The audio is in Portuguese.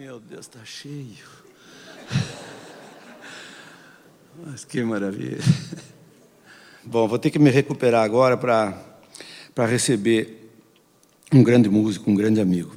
Meu Deus, está cheio. Mas que maravilha. Bom, vou ter que me recuperar agora para receber um grande músico, um grande amigo.